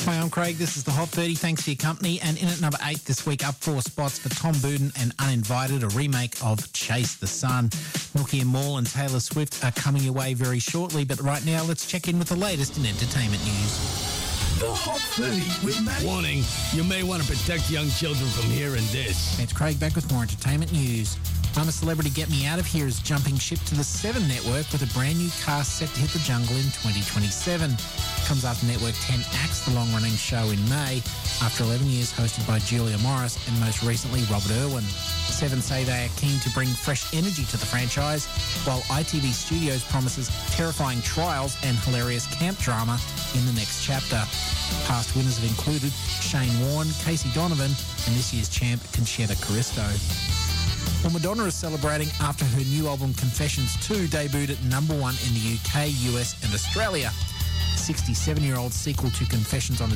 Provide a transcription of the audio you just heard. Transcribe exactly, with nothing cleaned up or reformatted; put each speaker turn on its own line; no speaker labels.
Hi, I'm Craig. This is the Hot thirty. Thanks for your company. And in at number eight this week, up four spots for Tom Buden and Uninvited, a remake of Chase the Sun. Nookie and Mall and Taylor Swift are coming your way very shortly. But right now, let's check in with the latest in entertainment news.
The Hot thirty with Matt.
Warning, you may want to protect young children from hearing this.
It's Craig back with more entertainment news. I'm a Celebrity Get Me Out of Here is jumping ship to the Seven Network with a brand new cast set to hit the jungle in twenty twenty-seven. Comes after Network ten axed the long-running show in May after eleven years hosted by Julia Morris and most recently Robert Irwin. Seven say they are keen to bring fresh energy to the franchise, while I T V Studios promises terrifying trials and hilarious camp drama in the next chapter. Past winners have included Shane Warne, Casey Donovan, and this year's champ Conchetta Caristo. Well, Madonna is celebrating after her new album Confessions two debuted at number one in the U K, U S and Australia. sixty-seven-year-old sequel to Confessions on a